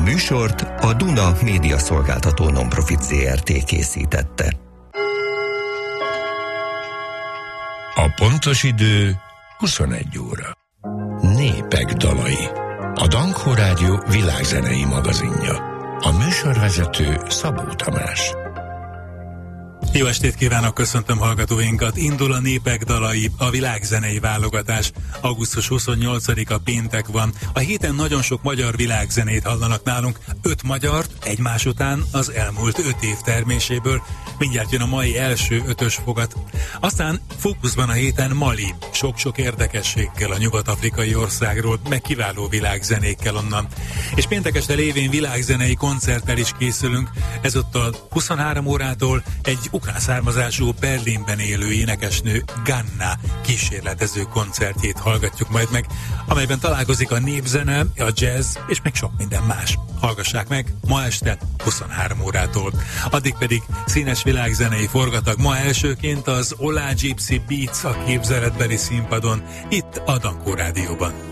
műsort a Duna Média Szolgáltató Nonprofit Zrt. Készítette. A pontos idő 21 óra. Népek dalai. A Dankó Rádió világzenei magazinja. A műsorvezető Szabó Tamás. Jó estét kívánok, köszöntöm hallgatóinkat. Indul a Népek dalai, a világzenei válogatás. Augusztus 28-a péntek van. A héten nagyon sok magyar világzenét hallanak nálunk. 5 magyart egymás után az elmúlt 5 év terméséből. Mindjárt jön a mai első 5-ös fogat. Aztán fókuszban a héten Mali. Sok-sok érdekességgel a nyugat-afrikai országról, meg kiváló világzenékkel onnan. És péntek este lévén világzenei koncerttel is készülünk. Ezúttal 23 órától egy ukrán származású Berlinben élő énekesnő Ganna kísérletező koncertjét hallgatjuk majd meg, amelyben találkozik a népzene, a jazz és még sok minden más. Hallgassák meg ma este 23 órától. Addig pedig színes világzenei forgatag. Ma elsőként az Ola Gypsy Beats a képzeletbeli színpadon, itt a Dankó Rádióban.